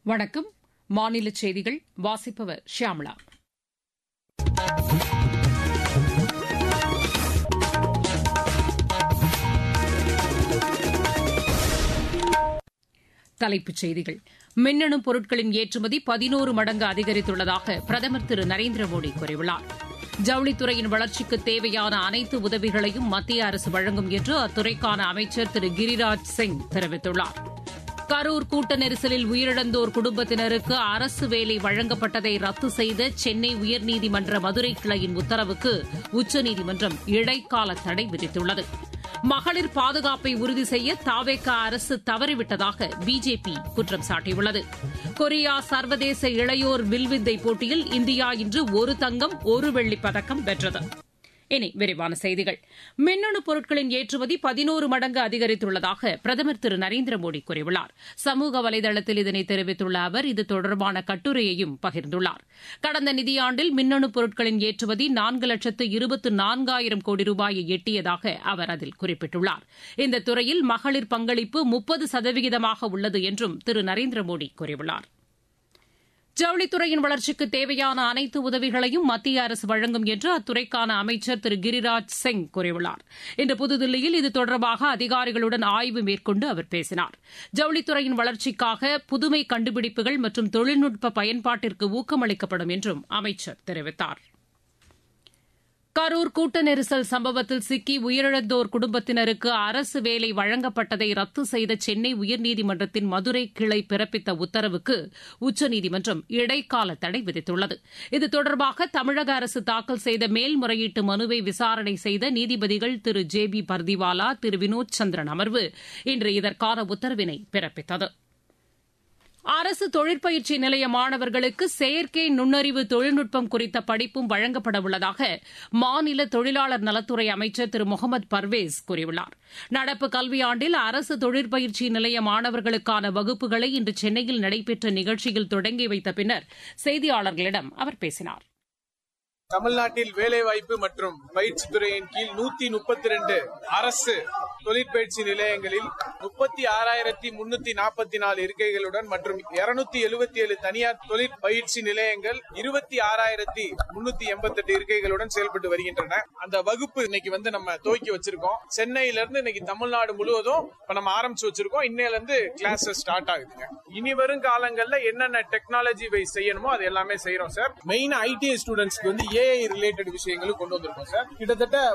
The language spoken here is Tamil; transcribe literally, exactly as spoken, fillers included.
வணக்கம். மாநில செய்திகள் வாசிப்பவர் ஷியாமளா. தலைப்புச் செய்திகள். மின்னணு பொருட்களின் ஏற்றுமதி பதினோரு மடங்கு அதிகரித்துள்ளதாக பிரதமர் திரு நரேந்திர மோடி கூறியுள்ளார். ஜவுளித்துறையின் வளர்ச்சிக்கு தேவையான அனைத்து உதவிகளையும் மத்திய அரசு வழங்கும் என்று அத்துறைக்கான அமைச்சர் திரு கிரிராஜ் சிங் தெரிவித்துள்ளார். கரூர் கூட்ட நெரிசலில் உயிரிழந்தோர் குடும்பத்தினருக்கு அரசு வேலை வழங்கப்பட்டதை ரத்து செய்த சென்னை உயர்நீதிமன்ற மதுரை கிளையின் உத்தரவுக்கு உச்சநீதிமன்றம் இடைக்கால தடை விதித்துள்ளது. மகளிர் பாதுகாப்பை உறுதி செய்ய தவேக அரசு தவறிவிட்டதாக பிஜேபி குற்றம் சாட்டியுள்ளது. கொரியா சர்வதேச இளையோர் வில்வித்தை போட்டியில் இந்தியா இன்று ஒரு தங்கம் ஒரு வெள்ளிப் பதக்கம் வென்றது. இனி விரிவான செய்திகள். மின்னணு பொருட்களின் ஏற்றுமதி பதினோரு மடங்கு அதிகரித்துள்ளதாக பிரதமர் திரு நரேந்திர மோடி கூறியுள்ளார். சமூக வலைதளத்தில் இதனை தெரிவித்துள்ள அவர் இது தொடர்பான கட்டுரையையும் பகிர்ந்துள்ளார். கடந்த நிதியாண்டில் மின்னணு பொருட்களின் ஏற்றுமதி நான்கு லட்சத்து இருபத்து நான்காயிரம் கோடி ரூபாயை எட்டியதாக அவர் அதில் குறிப்பிட்டுள்ளார். இந்த துறையில் மகளிர் பங்களிப்பு முப்பது சதவிகிதமாக உள்ளது என்றும் திரு நரேந்திர மோடி கூறியுள்ளார். ஜவுளித்துறையின் வளர்ச்சிக்கு தேவையான அனைத்து உதவிகளையும் மத்திய அரசு வழங்கும் என்று அத்துறைக்கான அமைச்சர் திரு கிரிராஜ் சிங் கூறியுள்ளார். இன்று புதுதில்லியில் இது தொடர்பாக அதிகாரிகளுடன் ஆய்வு மேற்கொண்டு அவர் பேசினார். ஜவுளித்துறையின் வளர்ச்சிக்காக புதுமை கண்டுபிடிப்புகள் மற்றும் தொழில்நுட்ப பயன்பாட்டிற்கு ஊக்கமளிக்கப்படும் என்றும் அமைச்சர் தெரிவித்தார். கரூர் கூட்ட நெரிசல் சம்பவத்தில் சிக்கி உயிரிழந்தோர் குடும்பத்தினருக்கு அரசு வேலை வழங்கப்பட்டதை ரத்து செய்த சென்னை உயர்நீதிமன்றத்தின் மதுரை கிளை பிறப்பித்த உத்தரவுக்கு உச்சநீதிமன்றம் இடைக்கால தடை விதித்துள்ளது. இது தொடர்பாக தமிழக அரசு தாக்கல் செய்த மேல்முறையீட்டு மனுவை விசாரணை செய்த நீதிபதிகள் திரு ஜே பி பர்திவாலா, திரு வினோத் சந்திரன் அமர்வு இன்று இதற்கான உத்தரவினை பிறப்பித்தது. அரசு தொழிற்பயிற்சி நிலைய மாணவர்களுக்கு செயற்கை நுண்ணறிவு தொழில்நுட்பம் குறித்த படிப்பும் வழங்கப்பட உள்ளதாக மாநில தொழிலாளர் நலத்துறை அமைச்சர் திரு முகமது பர்வேஸ் கூறியுள்ளார். நடப்பு கல்வியாண்டில் அரசு தொழிற்பயிற்சி நிலைய மாணவர்களுக்கான வகுப்புகளை இன்று சென்னையில் நடைபெற்ற நிகழ்ச்சியில் தொடங்கி வைத்த பின்னர் செய்தியாளர்களிடம் அவர் பேசினார். தமிழ்நாட்டில் வேலைவாய்ப்பு மற்றும் பயிற்சி துறையின் கீழ் நூத்தி முப்பத்தி இரண்டு அரசு தொழிற்பயிற்சி நிலையங்களில் முப்பத்தி ஆறாயிரத்தி முன்னூத்தி நாற்பத்தி நாலு இருக்கைகளுடன் மற்றும் இருநூத்தி எழுபத்தி ஏழு தனியார் தொழிற்பயிற்சி நிலையங்கள் இருபத்தி ஆறாயிரத்தி முன்னூத்தி எண்பத்தி எட்டு இருக்கைகளுடன் செயல்பட்டு வருகின்றன. அந்த வகுப்பு இன்னைக்கு வந்து நம்ம துவக்கி வச்சிருக்கோம். சென்னையில இருந்து இன்னைக்கு தமிழ்நாடு முழுவதும் இப்ப நம்ம ஆரம்பிச்சு வச்சிருக்கோம். இன்னையில இருந்து கிளாஸஸ் ஸ்டார்ட் ஆகுதுங்க. இனி வரும் காலங்கள்ல என்னென்ன டெக்னாலஜி வைஸ் செய்யணுமோ அது எல்லாமே செய்யறோம் சார். மெயின் ஐடி ஸ்டூடெண்ட்ஸ்க்கு வந்து ஏஐ ரிலேட்டட் விஷயங்களும் கொண்டு வந்திருக்கோம் சார். கிட்டத்தட்ட